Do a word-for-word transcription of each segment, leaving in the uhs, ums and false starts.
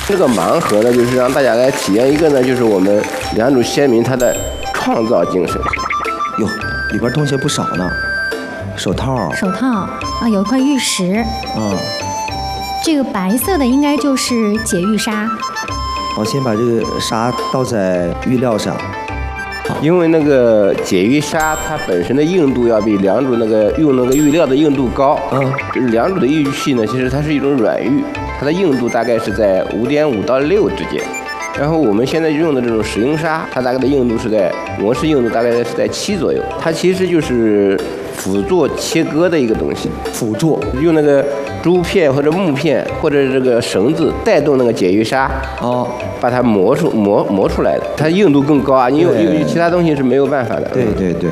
这个盲盒呢，就是让大家来体验一个呢，就是我们良渚先民他的创造精神。 哟，里边东西不少呢，手套， 手套啊，有一块玉石。 嗯， 这个白色的应该就是解玉砂。 我先把这个砂倒在玉料上。 因为那个解玉砂它本身的硬度要比良渚那个用那个玉料的硬度高。嗯，就是良渚的玉器呢，其实它是一种软玉，它的硬度大概是在五点五到六之间。然后我们现在用的这种石英砂，它大概的硬度是在模式硬度大概是在七左右。它其实就是辅助切割的一个东西， 辅助用那个竹片或者木片或者这个绳子带动那个解玉砂，哦，把它磨出磨磨出来的，它硬度更高啊，你有有其他东西是没有办法的。 对对对。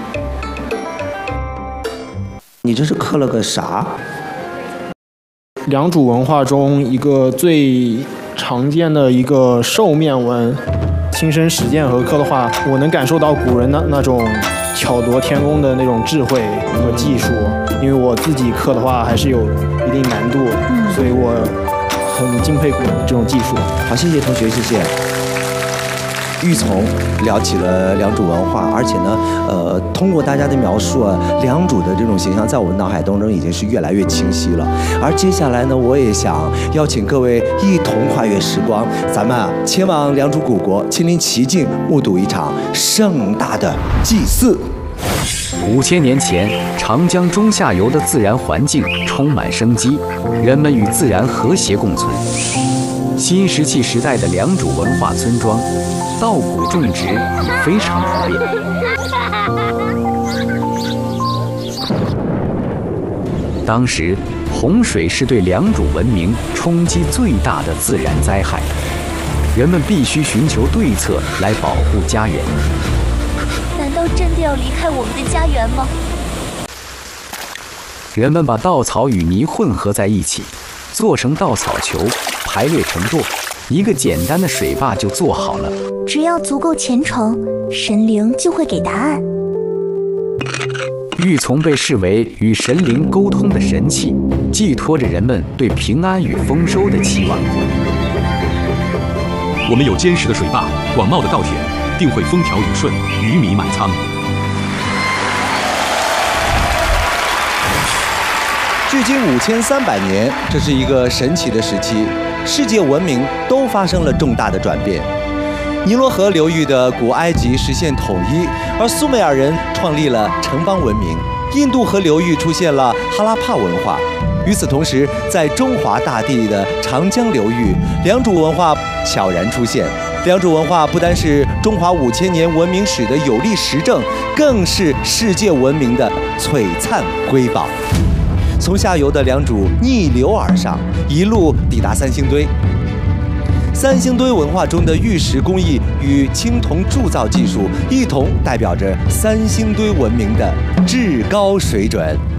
你这是刻了个啥？ 良渚文化中一个最常见的一个兽面纹，亲身实践和刻的话，我能感受到古人的那种巧夺天工的那种智慧和技术。因为我自己刻的话还是有一定难度，嗯、所以我很敬佩古人的这种技术。 好，谢谢同学，谢谢。玉从聊起了良渚文化，而且呢，呃，通过大家的描述啊，良渚的这种形象在我脑海当中已经是越来越清晰了。而接下来呢，我也想邀请各位一同跨越时光，咱们啊前往良渚古国，亲临其境，目睹一场盛大的祭祀。 五千年前，长江中下游的自然环境充满生机，人们与自然和谐共存。新石器时代的良渚文化村庄，稻谷种植已非常普遍。当时，洪水是对良渚文明冲击最大的自然灾害，人们必须寻求对策来保护家园。 难道真的要离开我们的家园吗？ 人们把稻草与泥混合在一起，做成稻草球，排列成垛，一个简单的水坝就做好了。 只要足够虔诚，神灵就会给答案。 玉琮被视为与神灵沟通的神器，寄托着人们对平安与丰收的期望。 我们有坚实的水坝，广袤的稻田，定会风调雨顺，鱼米满仓。 距今五千三百年，这是一个神奇的时期，世界文明都发生了重大的转变。尼罗河流域的古埃及实现统一，而苏美尔人创立了城邦文明。印度河流域出现了哈拉帕文化。与此同时，在中华大地的长江流域，良渚文化悄然出现。良渚文化不单是中华五千年文明史的有力实证，更是世界文明的璀璨瑰宝。从下游的良渚逆流而上，一路抵达三星堆。三星堆文化中的玉石工艺与青铜铸造技术，一同代表着三星堆文明的至高水准。